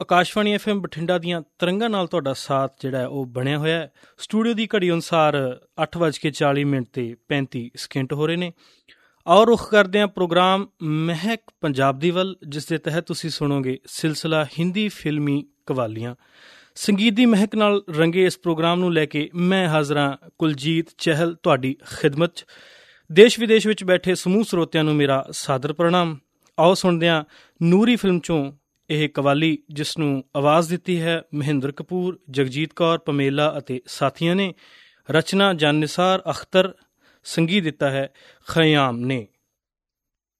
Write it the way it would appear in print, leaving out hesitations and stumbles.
Akashvani FM Bathinda ਦੀਆਂ ਤਰੰਗਾਂ ਨਾਲ ਤੁਹਾਡਾ ਸਾਥ ਜਿਹੜਾ ਉਹ ਬਣਿਆ ਹੋਇਆ ਹੈ। ਸਟੂਡੀਓ ਦੀ ਘੜੀ ਅਨੁਸਾਰ 8:40 ਤੇ 35 ਹੋ ਰਹੇ ਨੇ। ਆਓ ਰੁੱਖ ਕਰਦੇ ਹਾਂ ਪ੍ਰੋਗਰਾਮ ਮਹਿਕ ਪੰਜਾਬ ਦੀ ਵੱਲ, ਜਿਸ ਦੇ ਤਹਿਤ ਤੁਸੀਂ ਸੁਣੋਗੇ ਸਿਲਸਿਲਾ ਹਿੰਦੀ ਫਿਲਮੀ ਕਵਾਲੀਆਂ। ਸੰਗੀਤ ਦੀ ਮਹਿਕ ਨਾਲ ਰੰਗੇ ਇਸ ਪ੍ਰੋਗਰਾਮ ਨੂੰ ਲੈ ਕੇ ਮੈਂ ਹਾਜ਼ਰ ਹਾਂ ਕੁਲਜੀਤ ਚਹਿਲ ਤੁਹਾਡੀ ਖਿਦਮਤ 'ਚ। ਦੇਸ਼ ਵਿਦੇਸ਼ ਵਿੱਚ ਬੈਠੇ ਸਮੂਹ ਸਰੋਤਿਆਂ ਨੂੰ ਮੇਰਾ ਸਾਦਰ ਪ੍ਰਣਾਮ। ਆਓ ਸੁਣਦੇ ਹਾਂ ਨੂਰੀ ਫਿਲਮ 'ਚੋਂ ਇਹ ਕਵਾਲੀ, ਜਿਸ ਨੂੰ ਆਵਾਜ਼ ਦਿੱਤੀ ਹੈ ਮਹਿੰਦਰ ਕਪੂਰ, ਜਗਜੀਤ ਕੌਰ, ਪਮੇਲਾ ਅਤੇ ਸਾਥੀਆਂ ਨੇ। ਰਚਨਾ ਜਾਨਿਸਾਰ ਅਖਤਰ, ਸੰਗੀਤ ਦਿੱਤਾ ਹੈ ਖਯਾਮ ਨੇ।